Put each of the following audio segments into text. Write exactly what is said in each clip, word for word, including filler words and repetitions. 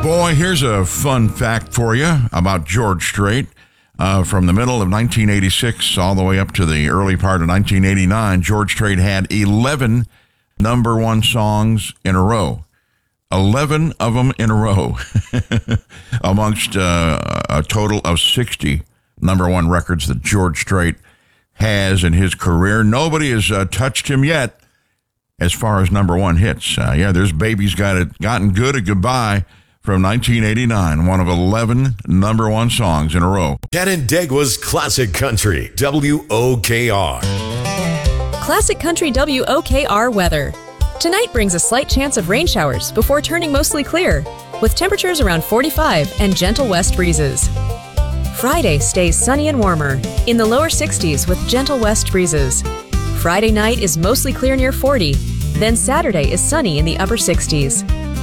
Boy, here's a fun fact for you about George Strait. Uh, from the middle of nineteen eighty-six all the way up to the early part of nineteen eighty-nine, George Strait had eleven number one songs in a row. eleven of them in a row amongst uh, a total of sixty number one records that George Strait has in his career. Nobody has uh, touched him yet as far as number one hits. Uh, yeah, there's Baby's Got It, Gotten Good, a Goodbye from nineteen eighty-nine, one of eleven number one songs in a row. Canandaigua's Classic Country, W O K R. Classic Country W O K R weather. Tonight brings a slight chance of rain showers before turning mostly clear, with temperatures around forty-five and gentle west breezes. Friday stays sunny and warmer, in the lower sixties with gentle west breezes. Friday night is mostly clear near forty, then Saturday is sunny in the upper sixties.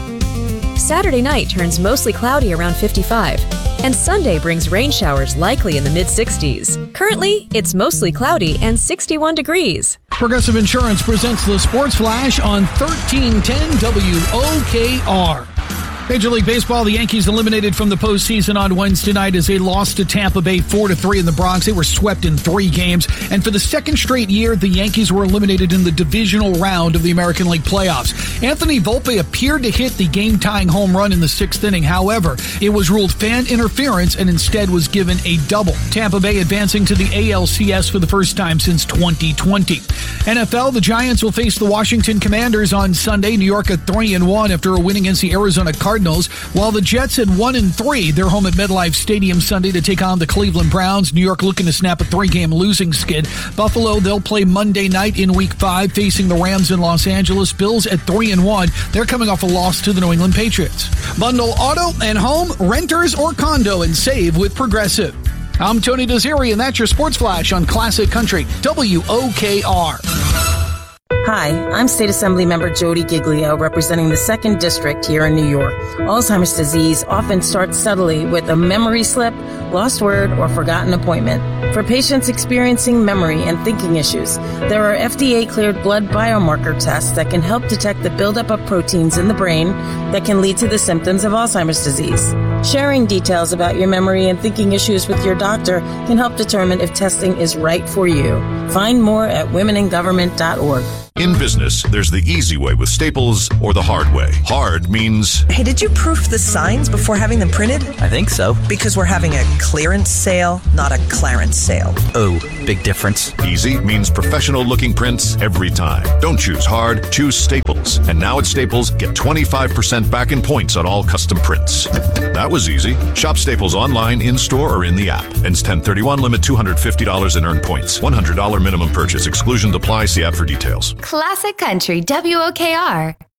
Saturday night turns mostly cloudy around fifty-five, and Sunday brings rain showers likely in the mid-sixties. Currently, it's mostly cloudy and sixty-one degrees. Progressive Insurance presents the Sports Flash on thirteen ten W O K R. Major League Baseball, the Yankees eliminated from the postseason on Wednesday night as they lost to Tampa Bay four to three in the Bronx. They were swept in three games. And for the second straight year, the Yankees were eliminated in the divisional round of the American League playoffs. Anthony Volpe appeared to hit the game-tying home run in the sixth inning. However, it was ruled fan interference and instead was given a double. Tampa Bay advancing to the A L C S for the first time since twenty twenty. N F L, the Giants will face the Washington Commanders on Sunday. New York at three and one after a win against the Arizona Cardinals. While the Jets at one and three, they're home at MetLife Stadium Sunday to take on the Cleveland Browns. New York looking to snap a three-game losing skid. Buffalo, they'll play Monday night in Week Five, facing the Rams in Los Angeles. Bills at three and one, they're coming off a loss to the New England Patriots. Bundle auto and home, renters or condo, and save with Progressive. I'm Tony Desiri, and that's your Sports Flash on Classic Country W O K R. Hi, I'm State Assembly Member Jody Giglio, representing the second District here in New York. Alzheimer's disease often starts subtly with a memory slip, lost word, or forgotten appointment. For patients experiencing memory and thinking issues, there are F D A-cleared blood biomarker tests that can help detect the buildup of proteins in the brain that can lead to the symptoms of Alzheimer's disease. Sharing details about your memory and thinking issues with your doctor can help determine if testing is right for you. Find more at women in government dot org. In business, there's the easy way with Staples or the hard way. Hard means... Hey, did you proof the signs before having them printed? I think so. Because we're having a clearance sale, not a clarence sale. Oh, big difference. Easy means professional-looking prints every time. Don't choose hard, choose Staples. And now at Staples, get twenty-five percent back in points on all custom prints. That was easy. Shop Staples online, in-store, or in the app. Ends ten thirty-one, limit two hundred fifty dollars in earned points. one hundred dollars minimum purchase. Exclusions apply. See app for details. Classic Country W O K R.